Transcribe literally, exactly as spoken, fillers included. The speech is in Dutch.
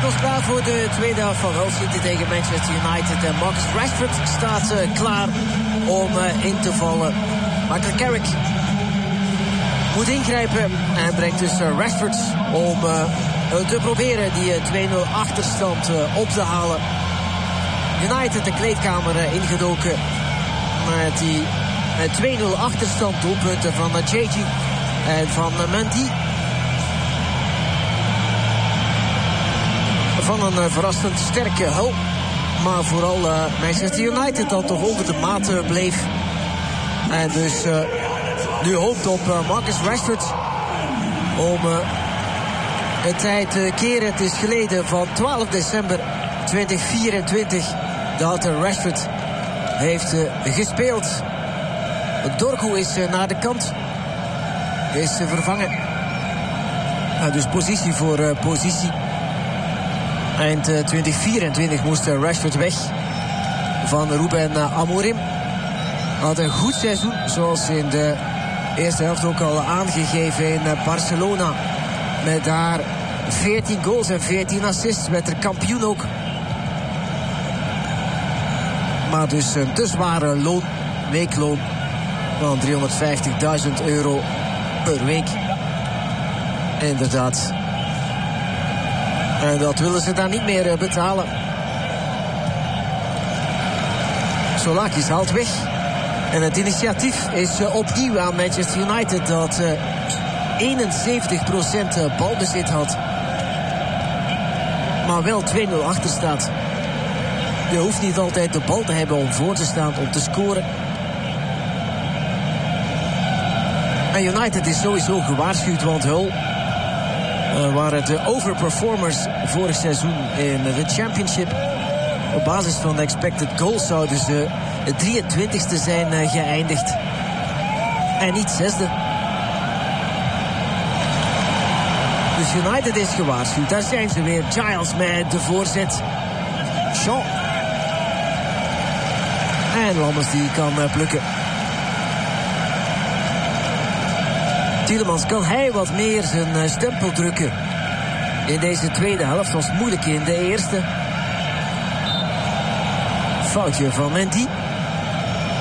maken ons klaar voor de tweede helft van Hull City tegen Manchester United. En Marcus Rashford staat uh, klaar om uh, in te vallen. Michael Carrick moet ingrijpen en brengt dus uh, Rashford om uh, te proberen die uh, twee nul achterstand uh, op te halen. United de kleedkamer uh, ingedoken met die uh, twee nul achterstand, doelpunten van uh, J G en van uh, Mendy. Van een uh, verrassend sterke Hull. Maar vooral uh, Manchester United dat toch over de maat uh, bleef. En dus uh, nu hoopt op uh, Marcus Rashford om uh, het tijd te keren. Het is geleden van twaalf december tweeduizend vierentwintig dat uh, Rashford heeft uh, gespeeld. Dorgu is uh, naar de kant. Is uh, vervangen. Uh, dus positie voor uh, positie. Eind uh, tweeduizend vierentwintig moest uh, Rashford weg van Ruben uh, Amorim. Had een goed seizoen, zoals in de eerste helft ook al aangegeven in uh, Barcelona. Met daar veertien goals en veertien assists, werd er kampioen ook. Maar dus een te zware loon, weekloon van driehonderdvijftigduizend euro per week. Inderdaad. En dat willen ze dan niet meer betalen. Solakis haalt weg. En het initiatief is opnieuw aan Manchester United dat uh, eenenzeventig procent balbezit had. Maar wel twee nul achter staat. Je hoeft niet altijd de bal te hebben om voor te staan, om te scoren. En United is sowieso gewaarschuwd, want Hull Uh, waren de overperformers vorig seizoen in de Championship. Op basis van de expected goals zouden ze het drieëntwintigste zijn uh, geëindigd. En niet zesde. Dus United is gewaarschuwd. Daar zijn ze weer. Giles met de voorzet. Shaw. En Lammers die kan uh, plukken. Tielemans, kan hij wat meer zijn stempel drukken in deze tweede helft? Was moeilijk in de eerste. Foutje van Mendy.